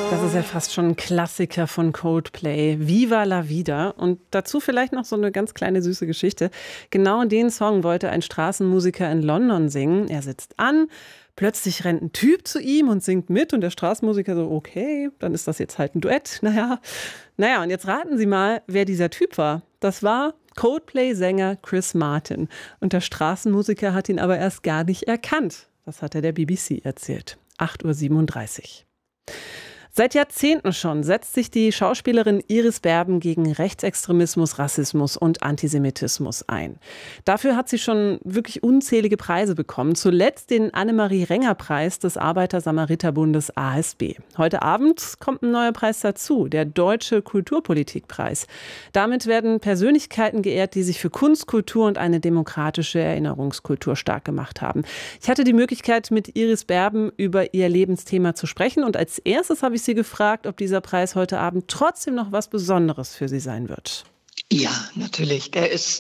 Das ist ja fast schon ein Klassiker von Coldplay. Viva la vida. Und dazu vielleicht noch so eine ganz kleine süße Geschichte. Genau den Song wollte ein Straßenmusiker in London singen. Er sitzt an, plötzlich rennt ein Typ zu ihm und singt mit. Und der Straßenmusiker so, okay, dann ist das jetzt halt ein Duett. Naja, und jetzt raten Sie mal, wer dieser Typ war. Das war Coldplay-Sänger Chris Martin. Und der Straßenmusiker hat ihn aber erst gar nicht erkannt. Das hat er der BBC erzählt. 8:37 Uhr. Seit Jahrzehnten schon setzt sich die Schauspielerin Iris Berben gegen Rechtsextremismus, Rassismus und Antisemitismus ein. Dafür hat sie schon wirklich unzählige Preise bekommen, zuletzt den Annemarie-Renger-Preis des Arbeiter-Samariter-Bundes ASB. Heute Abend kommt ein neuer Preis dazu, der Deutsche Kulturpolitikpreis. Damit werden Persönlichkeiten geehrt, die sich für Kunst, Kultur und eine demokratische Erinnerungskultur stark gemacht haben. Ich hatte die Möglichkeit, mit Iris Berben über ihr Lebensthema zu sprechen und als erstes habe ich sie gefragt, ob dieser Preis heute Abend trotzdem noch was Besonderes für sie sein wird. Ja, natürlich. Der ist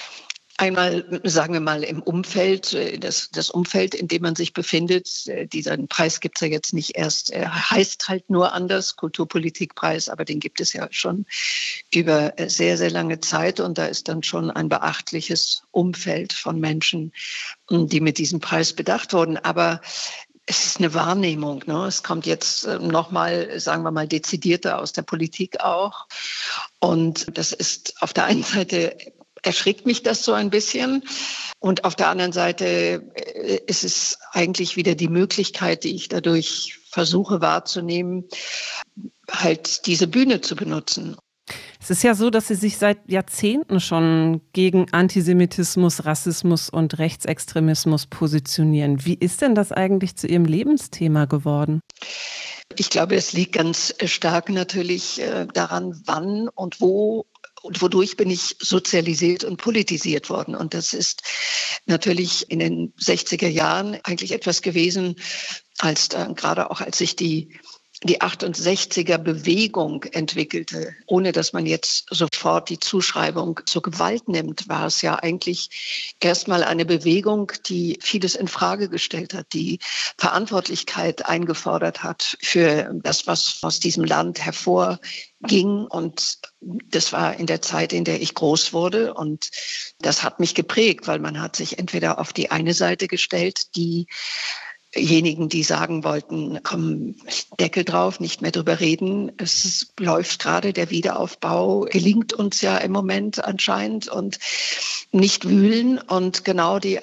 einmal, sagen wir mal, im Umfeld, das Umfeld, in dem man sich befindet. Diesen Preis gibt es ja jetzt nicht erst, er heißt halt nur anders, Kulturpolitikpreis, aber den gibt es ja schon über sehr, sehr lange Zeit. Und da ist dann schon ein beachtliches Umfeld von Menschen, die mit diesem Preis bedacht wurden. Aber es ist eine Wahrnehmung, ne? Es kommt jetzt nochmal, sagen wir mal, dezidierter aus der Politik auch. Und das ist auf der einen Seite erschrickt mich das so ein bisschen. Und auf der anderen Seite ist es eigentlich wieder die Möglichkeit, die ich dadurch versuche wahrzunehmen, halt diese Bühne zu benutzen. Es ist ja so, dass Sie sich seit Jahrzehnten schon gegen Antisemitismus, Rassismus und Rechtsextremismus positionieren. Wie ist denn das eigentlich zu Ihrem Lebensthema geworden? Ich glaube, es liegt ganz stark natürlich daran, wann und wo und wodurch bin ich sozialisiert und politisiert worden. Und das ist natürlich in den 60er Jahren eigentlich etwas gewesen, gerade auch als sich die 68er Bewegung entwickelte, ohne dass man jetzt sofort die Zuschreibung zur Gewalt nimmt, war es ja eigentlich erstmal eine Bewegung, die vieles in Frage gestellt hat, die Verantwortlichkeit eingefordert hat für das, was aus diesem Land hervorging. Und das war in der Zeit, in der ich groß wurde. Und das hat mich geprägt, weil man hat sich entweder auf die eine Seite gestellt, diejenigen, die sagen wollten, komm, Deckel drauf, nicht mehr drüber reden. Es läuft gerade, der Wiederaufbau gelingt uns ja im Moment anscheinend und nicht wühlen. Und genau die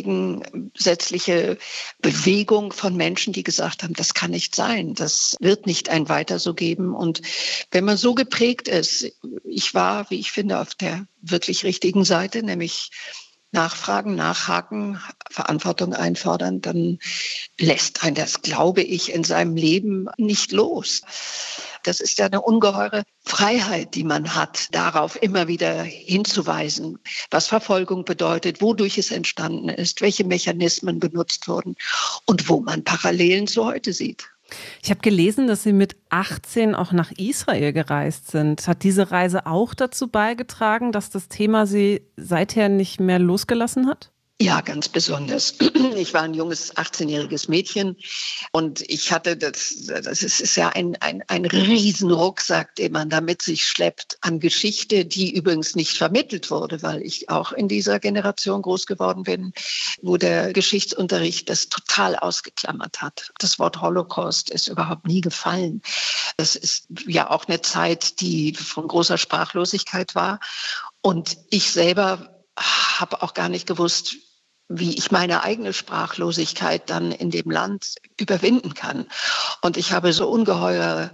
gegensätzliche Bewegung von Menschen, die gesagt haben, das kann nicht sein, das wird nicht ein Weiter so geben. Und wenn man so geprägt ist, ich war, wie ich finde, auf der wirklich richtigen Seite, nämlich nachfragen, nachhaken, Verantwortung einfordern, dann lässt einen das, glaube ich, in seinem Leben nicht los. Das ist ja eine ungeheure Freiheit, die man hat, darauf immer wieder hinzuweisen, was Verfolgung bedeutet, wodurch es entstanden ist, welche Mechanismen benutzt wurden und wo man Parallelen zu heute sieht. Ich habe gelesen, dass Sie mit 18 auch nach Israel gereist sind. Hat diese Reise auch dazu beigetragen, dass das Thema Sie seither nicht mehr losgelassen hat? Ja, ganz besonders. Ich war ein junges 18-jähriges Mädchen und ich hatte das ist ja ein Riesenrucksack, den man da mit sich schleppt an Geschichte, die übrigens nicht vermittelt wurde, weil ich auch in dieser Generation groß geworden bin, wo der Geschichtsunterricht das total ausgeklammert hat. Das Wort Holocaust ist überhaupt nie gefallen. Das ist ja auch eine Zeit, die von großer Sprachlosigkeit war. Und ich selber habe auch gar nicht gewusst, wie ich meine eigene Sprachlosigkeit dann in dem Land überwinden kann. Und ich habe so ungeheure,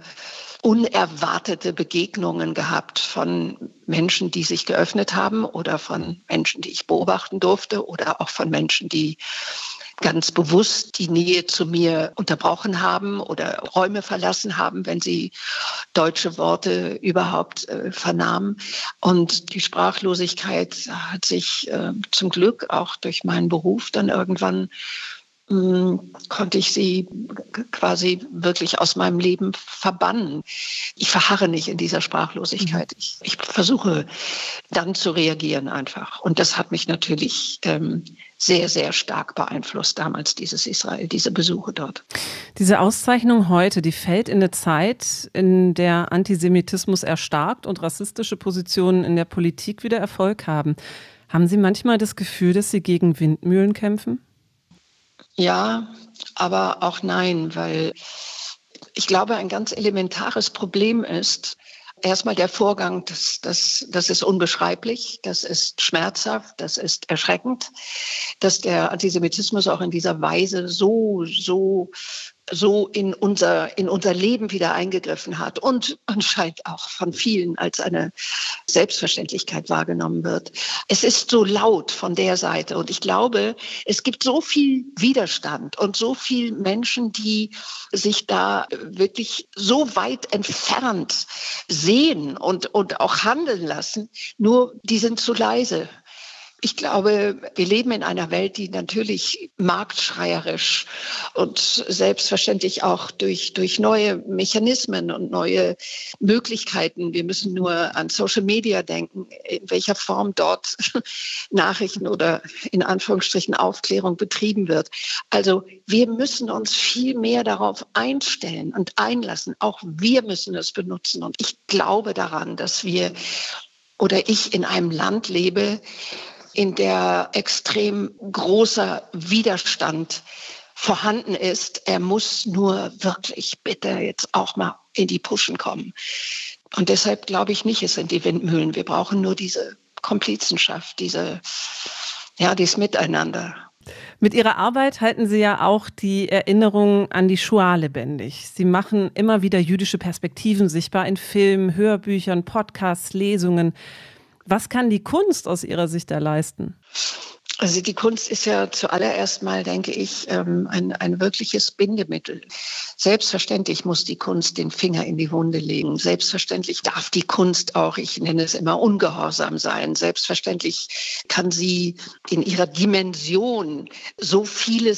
unerwartete Begegnungen gehabt von Menschen, die sich geöffnet haben oder von Menschen, die ich beobachten durfte oder auch von Menschen, die ganz bewusst die Nähe zu mir unterbrochen haben oder Räume verlassen haben, wenn sie deutsche Worte überhaupt vernahmen. Und die Sprachlosigkeit hat sich zum Glück auch durch meinen Beruf dann irgendwann konnte ich sie quasi wirklich aus meinem Leben verbannen. Ich verharre nicht in dieser Sprachlosigkeit. Ich versuche dann zu reagieren einfach. Und das hat mich natürlich sehr, sehr stark beeinflusst damals, dieses Israel, diese Besuche dort. Diese Auszeichnung heute, die fällt in eine Zeit, in der Antisemitismus erstarkt und rassistische Positionen in der Politik wieder Erfolg haben. Haben Sie manchmal das Gefühl, dass Sie gegen Windmühlen kämpfen? Ja, aber auch nein, weil ich glaube, ein ganz elementares Problem ist, erstmal der Vorgang, das ist unbeschreiblich, das ist schmerzhaft, das ist erschreckend, dass der Antisemitismus auch in dieser Weise so in unser Leben wieder eingegriffen hat und anscheinend auch von vielen als eine Selbstverständlichkeit wahrgenommen wird. Es ist so laut von der Seite und ich glaube, es gibt so viel Widerstand und so viele Menschen, die sich da wirklich so weit entfernt sehen und auch handeln lassen, nur die sind zu leise. Ich glaube, wir leben in einer Welt, die natürlich marktschreierisch und selbstverständlich auch durch neue Mechanismen und neue Möglichkeiten. Wir müssen nur an Social Media denken, in welcher Form dort Nachrichten oder in Anführungsstrichen Aufklärung betrieben wird. Also wir müssen uns viel mehr darauf einstellen und einlassen. Auch wir müssen es benutzen. Und ich glaube daran, dass ich in einem Land lebe, in der extrem großer Widerstand vorhanden ist. Er muss nur wirklich bitte jetzt auch mal in die Puschen kommen. Und deshalb glaube ich nicht, es sind die Windmühlen. Wir brauchen nur diese Komplizenschaft, dieses Miteinander. Mit Ihrer Arbeit halten Sie ja auch die Erinnerung an die Shoah lebendig. Sie machen immer wieder jüdische Perspektiven sichtbar in Filmen, Hörbüchern, Podcasts, Lesungen. Was kann die Kunst aus Ihrer Sicht da leisten? Also die Kunst ist ja zuallererst mal, denke ich, ein wirkliches Bindemittel. Selbstverständlich muss die Kunst den Finger in die Wunde legen. Selbstverständlich darf die Kunst auch, ich nenne es immer, ungehorsam sein. Selbstverständlich kann sie in ihrer Dimension so vieles